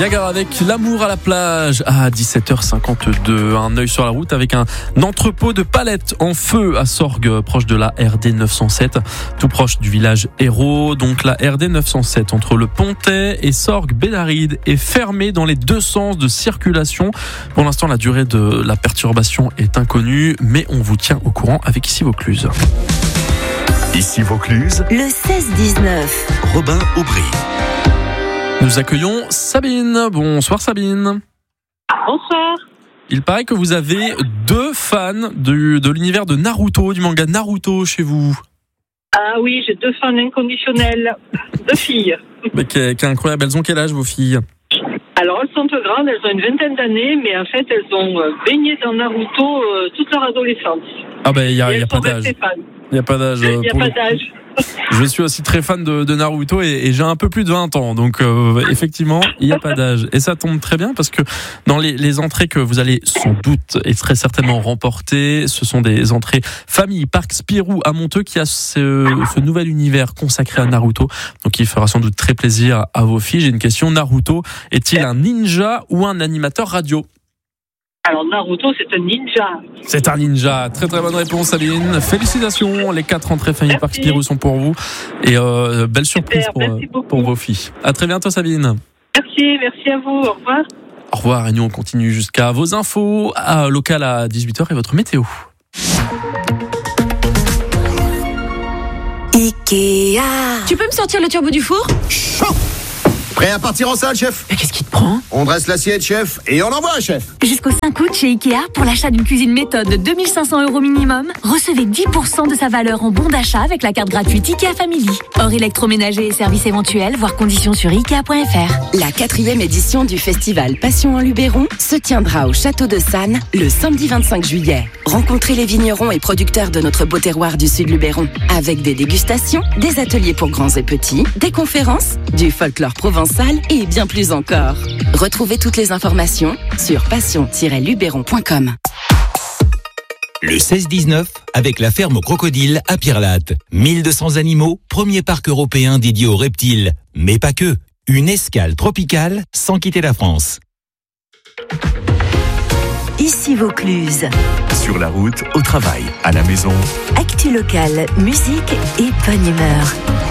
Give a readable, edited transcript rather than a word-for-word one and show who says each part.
Speaker 1: Niagara avec l'amour à la plage à 17h52. Un œil sur la route avec un entrepôt de palettes en feu à Sorgues, proche de la RD 907, tout proche du village Hérault. Donc la RD 907 entre le Pontet et Sorgues-Bédaride est fermée dans les deux sens de circulation. Pour l'instant, la durée de la perturbation est inconnue, mais on vous tient au courant avec Ici Vaucluse.
Speaker 2: Ici Vaucluse,
Speaker 3: le 16-19.
Speaker 2: Robin Aubry.
Speaker 1: Nous accueillons Sabine. Bonsoir Sabine.
Speaker 4: Bonsoir.
Speaker 1: Il paraît que vous avez deux fans de l'univers de Naruto, du manga Naruto chez vous.
Speaker 4: Ah oui, j'ai deux fans inconditionnels, deux filles.
Speaker 1: Mais qui incroyable. Elles ont quel âge vos filles ?
Speaker 4: Alors elles sont grandes, elles ont une vingtaine d'années, mais en fait elles ont baigné dans Naruto toute leur adolescence.
Speaker 1: Ah ben il y a pas d'âge. Il n'y a pas d'âge.
Speaker 4: Il n'y a pas d'âge.
Speaker 1: Je suis aussi très fan de Naruto et j'ai un peu plus de 20 ans. Donc effectivement, il n'y a pas d'âge. Et ça tombe très bien parce que dans les entrées que vous allez sans doute et très certainement remporter, ce sont des entrées famille Parc Spirou à Monteux qui a ce nouvel univers consacré à Naruto. Donc il fera sans doute très plaisir à vos filles. J'ai une question. Naruto est-il un ninja ou un animateur radio ?
Speaker 4: Alors Naruto, c'est un ninja.
Speaker 1: C'est un ninja. Très très bonne réponse, Sabine. Félicitations. Les 4 entrées famille Parc Spirou sont pour vous. Et belle surprise pour vos filles. À très bientôt, Sabine.
Speaker 4: Merci à vous. Au revoir.
Speaker 1: Au revoir. Et nous, on continue jusqu'à vos infos locales à 18h et votre météo.
Speaker 3: Ikea.
Speaker 5: Tu peux me sortir le turbo du four ?
Speaker 6: Chaud. Prêt à partir en salle, chef ?
Speaker 5: Mais qu'est-ce qui te prend ?
Speaker 6: On dresse l'assiette, chef, et on envoie, chef.
Speaker 5: Jusqu'au 5 août chez Ikea, pour l'achat d'une cuisine méthode de 2 500 € minimum, recevez 10% de sa valeur en bon d'achat avec la carte gratuite Ikea Family. Hors électroménager et services éventuels, voir conditions sur Ikea.fr.
Speaker 3: La 4e édition du festival Passion en Luberon se tiendra au Château de Sannes le samedi 25 juillet. Rencontrez les vignerons et producteurs de notre beau terroir du Sud Luberon, avec des dégustations, des ateliers pour grands et petits, des conférences, du folklore provençal et bien plus encore. Retrouvez toutes les informations sur passion-luberon.com.
Speaker 7: Le 16-19 avec la ferme aux crocodiles à Pirlate. 1200 animaux, premier parc européen dédié aux reptiles. Mais pas que. Une escale tropicale sans quitter la France.
Speaker 3: Ici Vaucluse.
Speaker 2: Sur la route, au travail, à la maison.
Speaker 3: Actu locale, musique et bonne humeur.